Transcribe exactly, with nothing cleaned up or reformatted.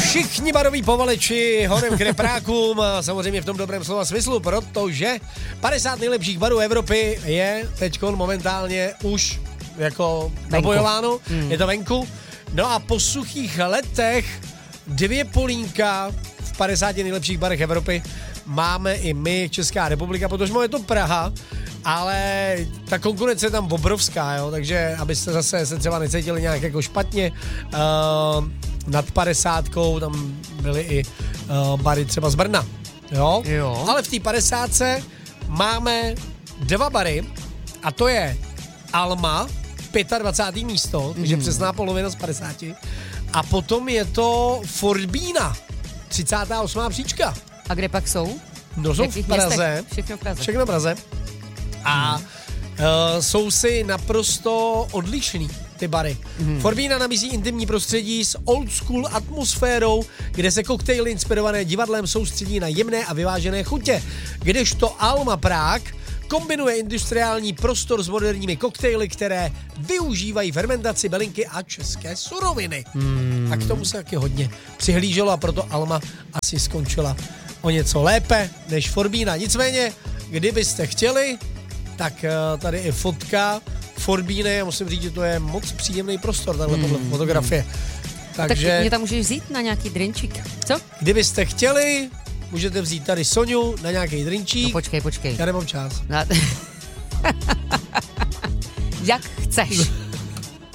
Všichni baroví povaleči horem k reprákům, samozřejmě v tom dobrém slova smyslu, protože padesát nejlepších barů Evropy je teďkon momentálně už jako nabojováno, hmm. je to venku. No a po suchých letech dvě polínka v padesáti nejlepších barech Evropy máme i my, Česká republika, protože je to Praha, ale ta konkurence je tam obrovská, jo, takže abyste zase se třeba necítili nějak jako špatně, uh, nad padesátkou tam byly i uh, bary třeba z Brna, jo, jo. Ale v té padesátce máme dva bary a to je Alma, dvacátého pátého místo, takže mm. přesná polovina z padesáti. A potom je to Forbína, třicátá osmá příčka. A kde pak jsou? No jsou v Praze. Všechno v Praze. Všechno v Praze. A mm. uh, jsou si naprosto odlišný ty bary. Mm. Forbína nabízí intimní prostředí s old school atmosférou, kde se koktejly inspirované divadlem soustředí na jemné a vyvážené chutě. Kdežto Alma Prague kombinuje industriální prostor s moderními koktejly, které využívají fermentaci, bylinky a české suroviny. Hmm. A k tomu se taky hodně přihlíželo a proto Alma asi skončila o něco lépe než Forbína. Nicméně, kdybyste chtěli, tak uh, tady je fotka Forbíny. Já musím říct, že to je moc příjemný prostor, tahle hmm. fotografie. Takže tak mě tam můžeš vzít na nějaký drinčík, co? Kdybyste chtěli, můžete vzít tady Soňu na nějaký drinčík. No počkej, počkej. Já nemám čas. Na... Jak chceš.